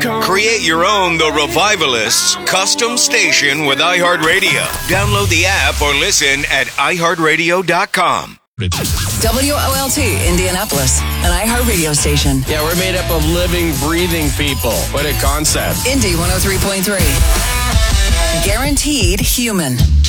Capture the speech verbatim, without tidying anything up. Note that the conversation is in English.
com. Create your own The Revivalists custom station with iHeartRadio. Download the app or listen at i heart radio dot com. W O L T, Indianapolis, an iHeartRadio station. Yeah, we're made up of living, breathing people. What a concept. Indy one oh three point three. Guaranteed human.